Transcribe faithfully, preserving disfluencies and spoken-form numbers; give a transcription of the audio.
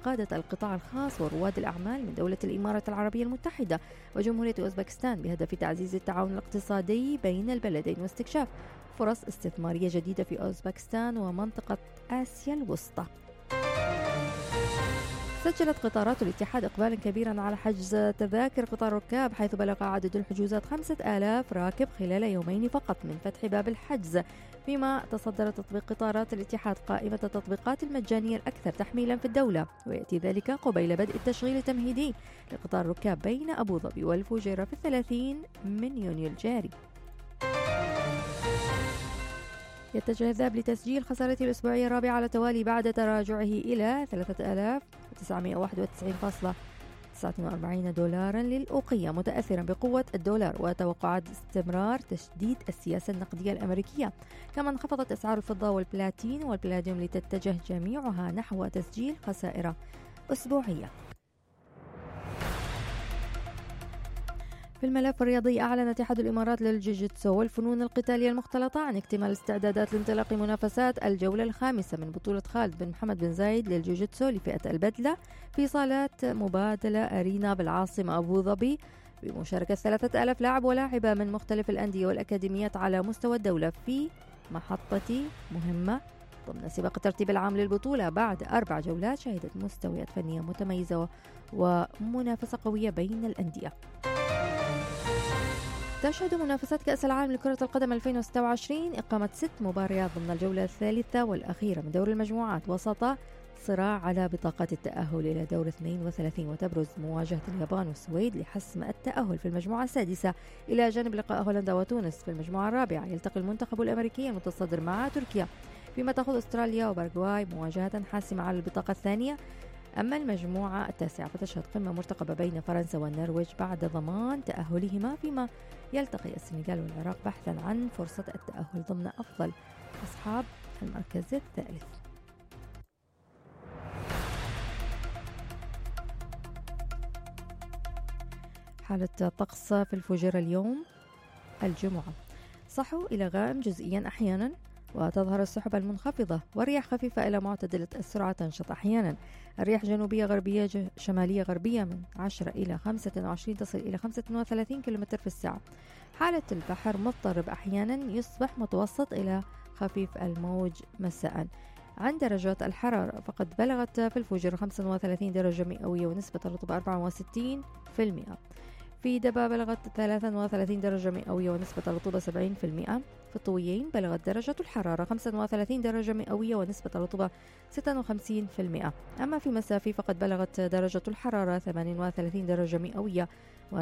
قادة القطاع الخاص ورواد الأعمال من دولة الإمارات العربية المتحدة وجمهورية أوزبكستان بهدف تعزيز التعاون الاقتصادي بين البلدين واستكشاف فرص استثمارية جديدة في أوزبكستان ومنطقة آسيا الوسطى. سجلت قطارات الاتحاد إقبالا كبيرا على حجز تذاكر قطار ركاب، حيث بلغ عدد الحجوزات خمسة آلاف راكب خلال يومين فقط من فتح باب الحجز، فيما تصدر تطبيق قطارات الاتحاد قائمة التطبيقات المجانية الأكثر تحميلا في الدولة، ويأتي ذلك قبيل بدء التشغيل التمهيدي لقطار ركاب بين أبو ظبي والفجيرة في الثلاثين من يونيو الجاري. يتجه الذهب لتسجيل خسارته الأسبوعية الرابعة على التوالي بعد تراجعه إلى ثلاثة آلاف وتسعمائة وواحد وتسعين فاصلة تسعة وأربعين دولارا للأوقية، متأثرا بقوة الدولار وتوقعات استمرار تشديد السياسة النقدية الأمريكية. كما انخفضت أسعار الفضة والبلاتين والبلاديوم لتتجه جميعها نحو تسجيل خسائر أسبوعية. في الملف الرياضي، أعلن اتحاد الإمارات للجوجيتسو والفنون القتالية المختلطة عن اكتمال الاستعدادات لانطلاق منافسات الجولة الخامسة من بطولة خالد بن محمد بن زايد للجوجيتسو لفئة البدلة في صالات مبادلة أرينا بالعاصمة أبو ظبي، بمشاركة ثلاثة آلاف لاعب ولاعبة من مختلف الأندية والأكاديميات على مستوى الدولة في محطة مهمة ضمن سباق الترتيب العام للبطولة بعد أربع جولات شهدت مستويات فنية متميزة ومنافسة قوية بين الأندية. تشهد منافسات كأس العالم لكرة القدم ألفين وستة وعشرين إقامة ست مباريات ضمن الجولة الثالثة والأخيرة من دور المجموعات وسط صراع على بطاقات التأهل إلى دور اثنين وثلاثين، وتبرز مواجهة اليابان والسويد لحسم التأهل في المجموعة السادسة إلى جانب لقاء هولندا وتونس. في المجموعة الرابعة يلتقي المنتخب الأمريكي المتصدر مع تركيا، فيما تأخذ أستراليا وباراغواي مواجهة حاسمة على البطاقة الثانية. أما المجموعة التاسعة فتشهد قمة مرتقبة بين فرنسا والنرويج بعد ضمان تأهلهما، فيما يلتقي السنغال والعراق بحثا عن فرصة التأهل ضمن أفضل أصحاب المركز الثالث. حالة الطقس في الفجيرة اليوم الجمعة: صحو إلى غائم جزئيا أحيانا، وتظهر السحب المنخفضة، والرياح خفيفة إلى معتدلة السرعة تنشط أحيانا. الرياح جنوبية غربية شمالية غربية من عشرة إلى خمسة وعشرين تصل إلى خمسة وثلاثين كيلومتر في الساعة. حالة البحر مضطرب أحيانا، يصبح متوسط إلى خفيف الموج مساء. عن درجات الحرارة، فقد بلغت في الفجر خمسة وثلاثين درجة مئوية ونسبة الرطوبة أربعة وستين بالمئة. في دبا بلغت ثلاثة وثلاثين درجة مئوية ونسبة الرطوبة سبعين بالمئة. في الطويين بلغت درجة الحرارة خمسة وثلاثين درجة مئوية ونسبة الرطوبة ستة وخمسين بالمئة. أما في مسافي فقد بلغت درجة الحرارة ثمانية وثلاثين درجة مئوية